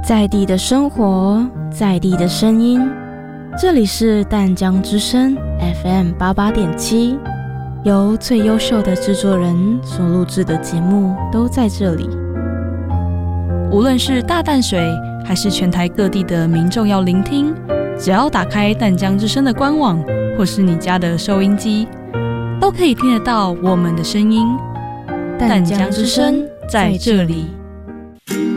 在地的生活，在地的声音，这里是淡江之声 FM88.7，由最优秀的制作人所录制的节目都在这里。 无论是大淡水还是全台各地的民众要聆听，只要打开淡江之声的官网或是你家的收音机，都可以听得到我们的声音。淡江之声在这里。